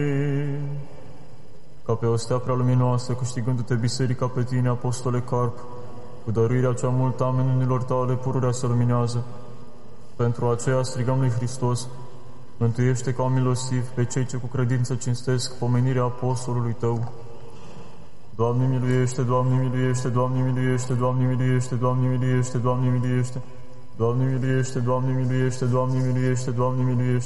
Ca pe o stea prea luminoasă, câștigându-te biserica pe tine, apostole Carp, cu dăruirea cea multă a minunilor tale, pururea se luminează. Pentru aceea strigăm lui Hristos, mântuiește ca milostiv pe cei ce cu credință cinstesc pomenirea apostolului tău. Doamne miluiește, Doamne miluiește, Doamne miluiește, Doamne miluiește, Doamne miluiește, Doamne miluiește, Doamne miluiește, Doamne miluiește, Doamne miluiește, Doamne miluiește.